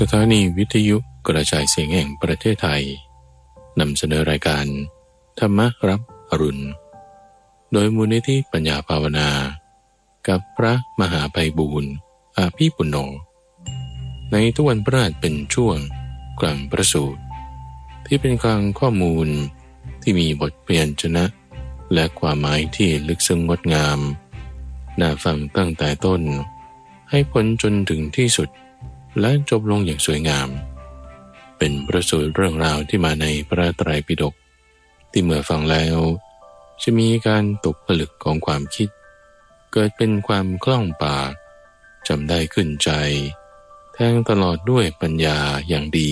ถานีวิทยุกระจายเสียงแห่งประเทศไทยนำเสนอรายการธรรมรับอรุณโดยมูลนิธิปัญญาภาวนากับพระมหาไพบูลย์อาภีปุณโญในทุกวันพฤหัสเป็นช่วงกลางประสูตรที่เป็นกลางข้อมูลที่มีบทเปลี่ยนชนะและความหมายที่ลึกซึ้งงดงามน่าฟังตั้งแต่ต้นให้พ้นจนถึงที่สุดและจบลงอย่างสวยงามเป็นประสูตรเรื่องราวที่มาในพระไตรปิฎกที่เมื่อฟังแล้วจะมีการตกผลึกของความคิดเกิดเป็นความคล่องปากจำได้ขึ้นใจแทงตลอดด้วยปัญญาอย่างดี